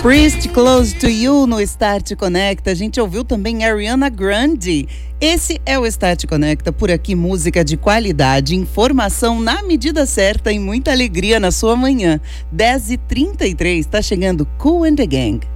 Priest, Close to You no Start Conecta. A gente ouviu também Ariana Grande. Esse é o Start Conecta, por aqui música de qualidade, informação na medida certa e muita alegria na sua manhã. 10h33, tá chegando Kool and the Gang.